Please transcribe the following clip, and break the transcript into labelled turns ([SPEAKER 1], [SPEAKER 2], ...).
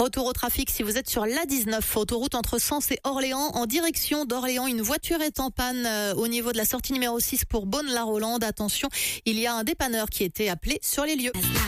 [SPEAKER 1] Retour au trafic si vous êtes sur l'A19, autoroute entre Sens et Orléans. En direction d'Orléans, une voiture est en panne au niveau de la sortie numéro 6 pour Beaune-la-Rolande. Attention, il y a un dépanneur qui était appelé sur les lieux.